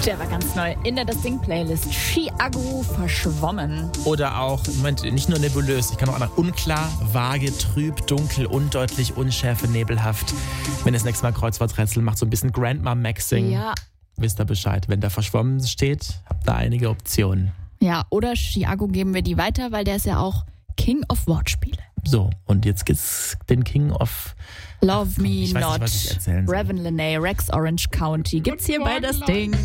Der war ganz neu in der Distinct-Playlist. Chiago, verschwommen. Oder auch, Moment, nicht nur nebulös, ich kann auch nach unklar, vage, trüb, dunkel, undeutlich, unschärfe, nebelhaft. Wenn ihr das nächste Mal Kreuzworträtsel macht, so ein bisschen Grandma-Maxing, Ja. wisst ihr Bescheid. Wenn da verschwommen steht, habt ihr einige Optionen. Ja, oder Chiago geben wir die weiter, weil der ist ja auch King of Wortspiele. So, und jetzt geht's den King of Love Me ich weiß Not, nicht, was ich erzählen soll. Revan Lene, Rex Orange County. Gibt's hier bei das Ding.